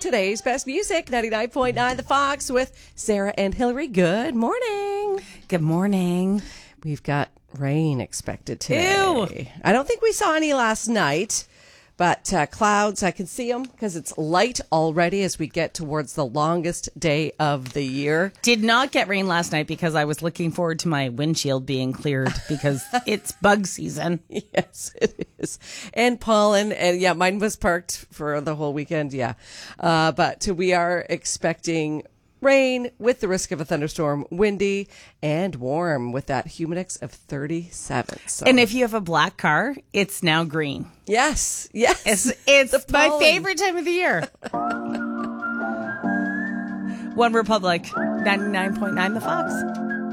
today's best music, 99.9 The Fox with Sarah and Hillary. Good morning. Good morning. We've got rain expected today. Ew. I don't think we saw any last night, but clouds, I can see them because it's light already as we get towards the longest day of the year. Did not get rain last night because I was looking forward to my windshield being cleared because it's bug season. Yes, it is. And pollen. And yeah, mine was parked for the whole weekend. Yeah. But we are expecting rain with the risk of a thunderstorm, windy and warm with that humidix of 37. So. And if you have a black car, it's now green. Yes. It's my favorite time of the year. One Republic, 99.9 The Fox.